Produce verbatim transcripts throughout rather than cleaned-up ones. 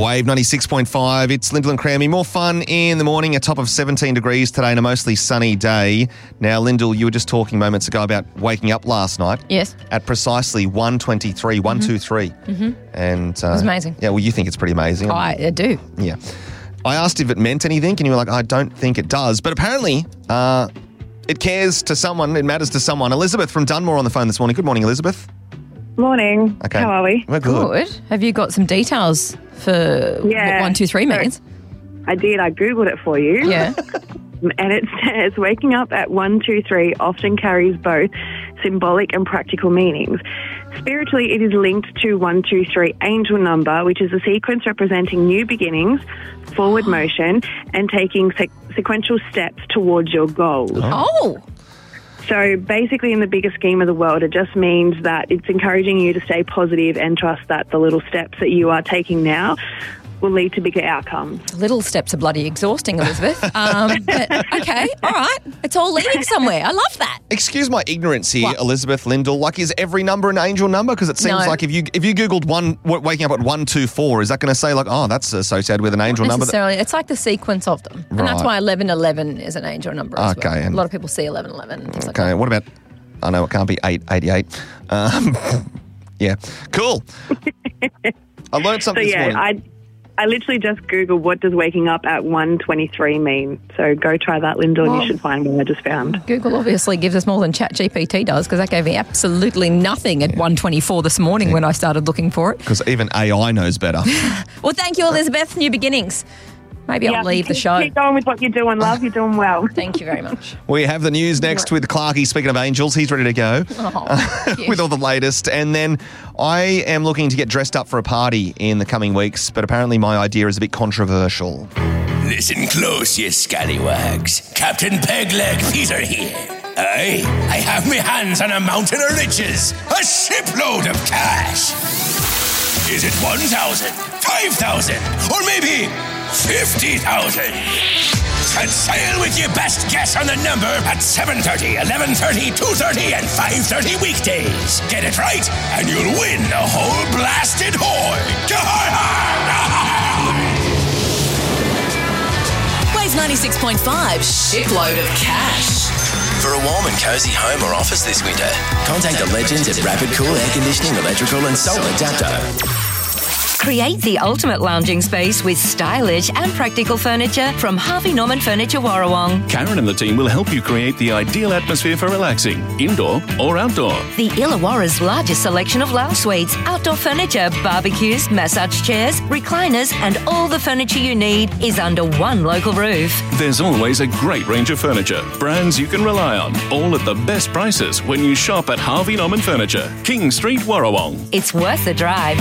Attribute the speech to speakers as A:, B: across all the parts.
A: Wave ninety-six point five. It's Lyndall and Crammy. More fun in the morning, a top of seventeen degrees today and a mostly sunny day. Now, Lyndall, you were just talking moments ago about waking up last night.
B: Yes.
A: At precisely one twenty-three, one twenty-three.
B: Mm-hmm.
A: And, uh,
B: it was amazing.
A: Yeah, well, you think it's pretty amazing.
B: Oh, I, I do.
A: Yeah. I asked if it meant anything and you were like, I don't think it does. But apparently, uh, it cares to someone. It matters to someone. Elizabeth from Dunmore on the phone this morning. Good morning, Elizabeth.
C: Morning.
A: Okay.
C: How are we?
A: We're good.
B: Good. Have you got some details for
C: Yeah.
B: what one two three
C: So-
B: means?
C: I did. I Googled it for you.
B: Yeah.
C: And it says waking up at one two three often carries both symbolic and practical meanings. Spiritually, it is linked to one two three angel number, which is a sequence representing new beginnings, forward motion, and taking se- sequential steps towards your goals.
B: Oh.
C: So basically, in the bigger scheme of the world, it just means that it's encouraging you to stay positive and trust that the little steps that you are taking now will lead to bigger outcomes.
B: Little steps are bloody exhausting, Elizabeth. Um, but okay, all right. It's all leading somewhere. I love that.
A: Excuse my ignorance here,
B: What?
A: Elizabeth Lyndall. Like, is every number an angel number? Because it seems
B: No.
A: like if you if you Googled one w- waking up at one two four, is that going to say like, oh, that's associated with an angel
B: Not
A: number?
B: necessarily. It's like the sequence of them. And that's
A: Right.
B: why eleven eleven is an angel number as
A: Okay,
B: well.
A: and-
B: A lot of people see eleven eleven and things like
A: Okay,
B: that.
A: what about? I know it can't be eight eighty-eight. Um, yeah, cool. I learned
C: So
A: something this
C: yeah,
A: morning.
C: I I literally just Googled what does waking up at one twenty-three mean. So go try that, Lyndall, and
B: Well-
C: you should find what I just found.
B: Google obviously gives us more than ChatGPT does because that gave me absolutely nothing at one twenty-four this morning when I started looking for it.
A: Because even A I knows better.
B: Well, thank you, Elizabeth. New beginnings. Maybe I'll
C: Yeah,
B: leave the
C: keep-
B: show.
C: Keep going with what you're doing, love. You're doing well.
B: Thank you very much.
A: We have the news next with Clarkie. Speaking of angels, he's ready to go
B: Oh,
A: with all the latest. And then I am looking to get dressed up for a party in the coming weeks, but apparently my idea is a bit controversial.
D: Listen close, you scallywags. Captain Pegleg Peter here. Aye, I have me hands on a mountain of riches, a shipload of cash. Is it one thousand, five thousand, or maybe fifty thousand? Set sail with your best guess on the number at seven thirty, eleven thirty, two thirty, and five thirty weekdays. Get it right, and you'll win the whole blasted hoard.
E: Wave ninety-six point five, shipload of cash.
F: For a warm and cosy home or office this winter, contact the legends at Rapid Cool Air Conditioning, Electrical and Solar Adapter.
G: Create the ultimate lounging space with stylish and practical furniture from Harvey Norman Furniture Warrawong.
H: Karen and the team will help you create the ideal atmosphere for relaxing, indoor or outdoor.
G: The Illawarra's largest selection of lounge suites, outdoor furniture, barbecues, massage chairs, recliners, and all the furniture you need is under one local roof.
H: There's always a great range of furniture, brands you can rely on, all at the best prices when you shop at Harvey Norman Furniture, King Street, Warrawong.
G: It's worth the drive.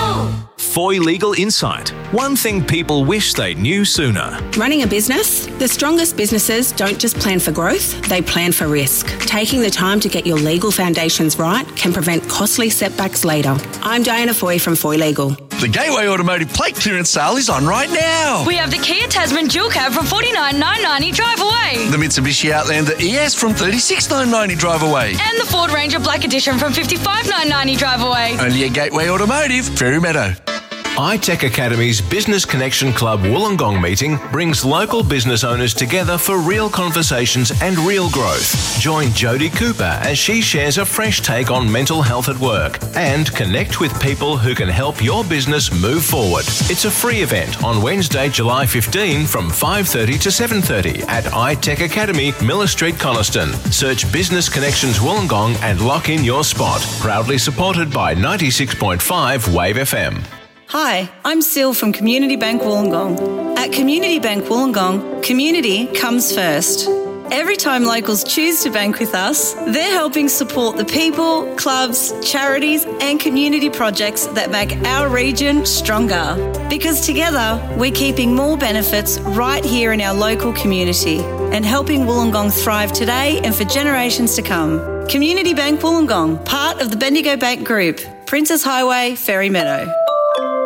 I: Foy Legal Insight. One thing people wish they knew sooner.
J: Running a business? The strongest businesses don't just plan for growth, they plan for risk. Taking the time to get your legal foundations right can prevent costly setbacks later. I'm Diana Foy from Foy Legal.
K: The Gateway Automotive plate clearance sale is on right now.
L: We have the Kia Tasman Dual Cab from forty-nine thousand nine hundred ninety drive away.
K: The Mitsubishi Outlander E S from thirty-six thousand nine hundred ninety drive away.
L: And the Ford Ranger Black Edition from fifty-five thousand nine hundred ninety drive away.
K: Only at Gateway Automotive, Fairy Meadow.
I: iTech Academy's Business Connection Club Wollongong meeting brings local business owners together for real conversations and real growth. Join Jodie Cooper as she shares a fresh take on mental health at work and connect with people who can help your business move forward. It's a free event on Wednesday, July fifteenth from five thirty to seven thirty at iTech Academy, Miller Street, Coniston. Search Business Connections Wollongong and lock in your spot. Proudly supported by ninety-six point five Wave F M.
M: Hi, I'm Sil from Community Bank Wollongong. At Community Bank Wollongong, community comes first. Every time locals choose to bank with us, they're helping support the people, clubs, charities and community projects that make our region stronger. Because together, we're keeping more benefits right here in our local community and helping Wollongong thrive today and for generations to come. Community Bank Wollongong, part of the Bendigo Bank Group, Princess Highway, Fairy Meadow.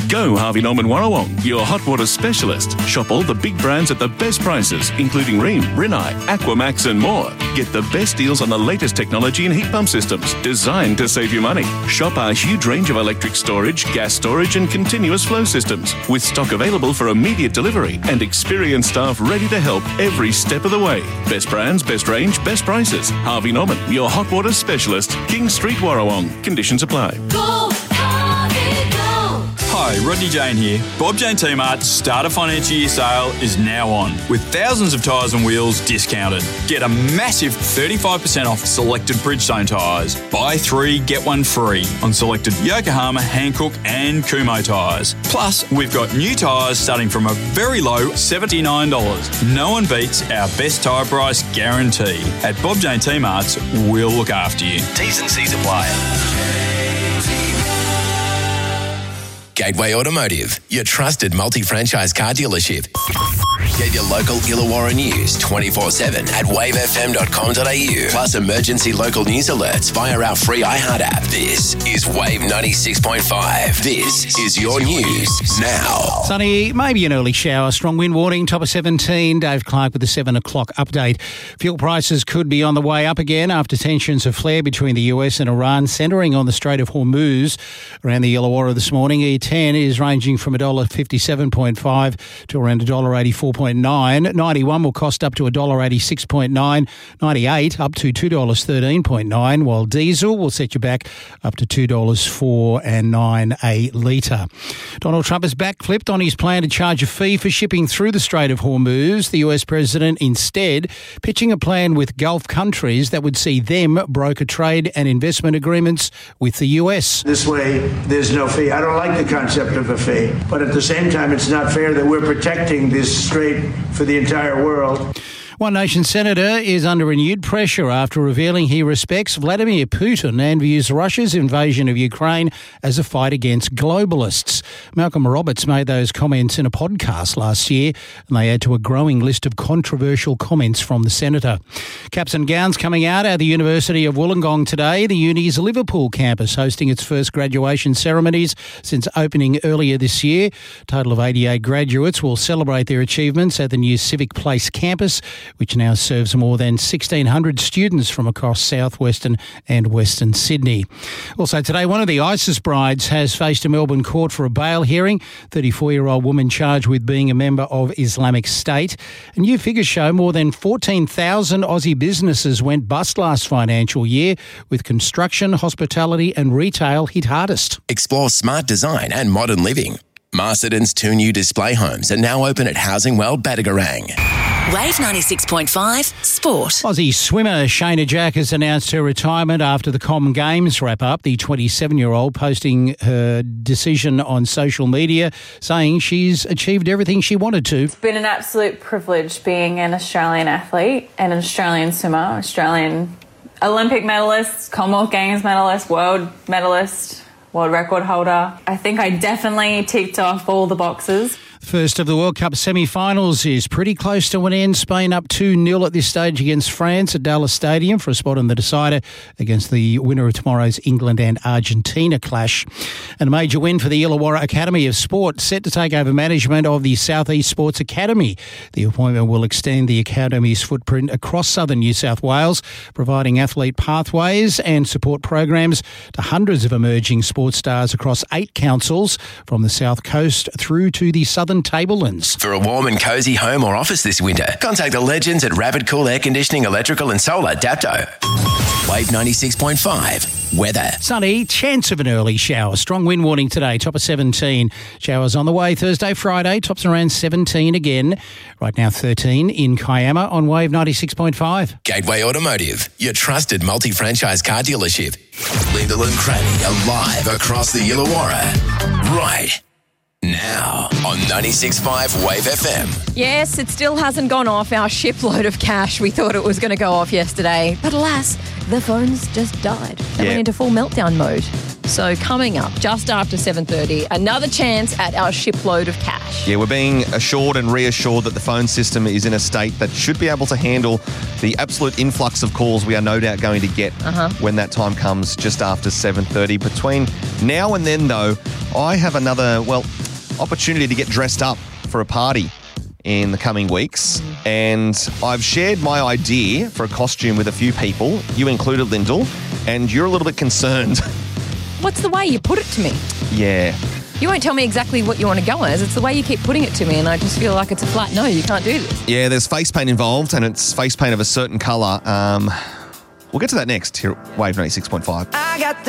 H: Go Harvey Norman Warrawong, your hot water specialist. Shop all the big brands at the best prices, including Rheem, Rinnai, Aquamax and more. Get the best deals on the latest technology and heat pump systems designed to save you money. Shop our huge range of electric storage, gas storage and continuous flow systems with stock available for immediate delivery and experienced staff ready to help every step of the way. Best brands, best range, best prices. Harvey Norman, your hot water specialist. King Street, Warrawong. Conditions apply.
L: Go, Harvey, go!
N: Hi, Rodney Jane here. Bob Jane T-Mart's Starter Financial Year sale is now on, with thousands of tyres and wheels discounted. Get a massive thirty-five percent off selected Bridgestone tyres. Buy three, get one free on selected Yokohama, Hankook and Kumho tyres. Plus, we've got new tyres starting from a very low seventy-nine dollars. No one beats our best tyre price guarantee. At Bob Jane T-Mart's, we'll look after you.
F: T's and C's apply. Gateway Automotive, your trusted multi-franchise car dealership. Get your local Illawarra news twenty-four seven at wave f m dot com dot a u. Plus emergency local news alerts via our free iHeart app. This is Wave ninety-six point five. This is your news now.
O: Sunny, maybe an early shower. Strong wind warning, top of seventeen. Dave Clark with the seven o'clock update. Fuel prices could be on the way up again after tensions have flared between the U S and Iran, centering on the Strait of Hormuz. Around the Illawarra this morning, E ten is ranging from one dollar fifty-seven point five to around one dollar eighty-four point nine. ninety-one will cost up to one dollar eighty-six point nine. ninety-eight up to two dollars thirteen point nine, while diesel will set you back up to two dollars four and nine a litre. Donald Trump has backflipped on his plan to charge a fee for shipping through the Strait of Hormuz. The U S president instead pitching a plan with Gulf countries that would see them broker trade and investment agreements with the U S.
P: This way, there's no fee. I don't like the concept of a fee, but at the same time, it's not fair that we're protecting this strait for the entire world.
O: One Nation senator is under renewed pressure after revealing he respects Vladimir Putin and views Russia's invasion of Ukraine as a fight against globalists. Malcolm Roberts made those comments in a podcast last year, and they add to a growing list of controversial comments from the senator. Caps and gowns coming out at the University of Wollongong today. The uni's Liverpool campus hosting its first graduation ceremonies since opening earlier this year. A total of eighty-eight graduates will celebrate their achievements at the new Civic Place campus, which now serves more than sixteen hundred students from across southwestern and western Sydney. Also today, one of the ISIS brides has faced a Melbourne court for a bail hearing. thirty-four-year-old woman charged with being a member of Islamic State. And new figures show more than fourteen thousand Aussie businesses went bust last financial year, with construction, hospitality and retail hit hardest.
F: Explore smart design and modern living. Masterton's two new display homes are now open at Housing World, Badagarang.
E: Wave ninety-six point five Sport.
O: Aussie swimmer Shayna Jack has announced her retirement after the Com Games wrap-up. The twenty-seven-year-old posting her decision on social media, saying she's achieved everything she wanted to.
Q: It's been an absolute privilege being an Australian athlete and an Australian swimmer, Australian Olympic medalist, Commonwealth Games medalist, world medalist, world record holder. I think I definitely ticked off all the boxes.
O: First of the World Cup semi-finals is pretty close to an end. Spain up two nil at this stage against France at Dallas Stadium for a spot on the decider against the winner of tomorrow's England and Argentina clash. And a major win for the Illawarra Academy of Sport, set to take over management of the South East Sports Academy. The appointment will extend the academy's footprint across southern New South Wales, providing athlete pathways and support programs to hundreds of emerging sports stars across eight councils from the South Coast through to the southern Tablelands.
F: For a warm and cosy home or office this winter, contact the legends at Rapid Cool Air Conditioning, Electrical and Solar, Dapto. Wave ninety-six point five. Weather.
O: Sunny, chance of an early shower. Strong wind warning today, top of seventeen. Showers on the way Thursday, Friday, tops around seventeen again. Right now thirteen in Kiama on Wave ninety-six point five.
F: Gateway Automotive, your trusted multi-franchise car dealership. Lyndall and Cranny are live across the Illawarra. Right now on ninety-six point five Wave F M.
B: Yes, it still hasn't gone off, our shipload of cash. We thought it was going to go off yesterday. But alas, the phones just died. They
A: Yeah.
B: went into full meltdown mode. So coming up, just after seven thirty, another chance at our shipload of cash.
A: Yeah, we're being assured and reassured that the phone system is in a state that should be able to handle the absolute influx of calls we are no doubt going to get
B: Uh-huh.
A: when that time comes just after seven thirty. Between now and then, though, I have another, well, opportunity to get dressed up for a party in the coming weeks. And I've shared my idea for a costume with a few people, you included, Lyndall, and you're a little bit concerned.
B: What's the way you put it to me?
A: Yeah.
B: You won't tell me exactly what you want to go as. It's the way you keep putting it to me, and I just feel like it's a flat no, you can't do this.
A: Yeah, there's face paint involved, and it's face paint of a certain colour. Um, we'll get to that next here at Wave ninety-six point five.
R: I got the